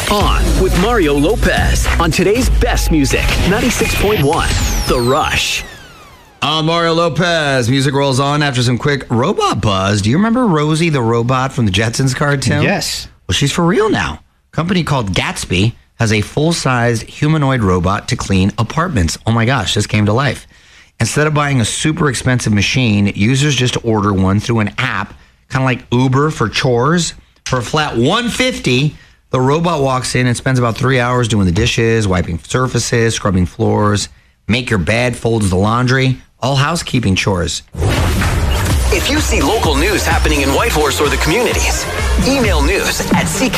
On with Mario Lopez on today's best music, 96.1 The Rush. Mario Lopez. Music rolls on after some quick robot buzz. Do you remember Rosie the robot from the Jetsons cartoon? Yes. Well, she's for real now. A company called Gatsby has a full-sized humanoid robot to clean apartments. Oh my gosh, this came to life. Instead of buying a super expensive machine, users just order one through an app, kind of like Uber for chores. For a flat $150, the robot walks in and spends about 3 hours doing the dishes, wiping surfaces, scrubbing floors, make your bed, folds the laundry, all housekeeping chores. If you see local news happening in Whitehorse or the communities, email news at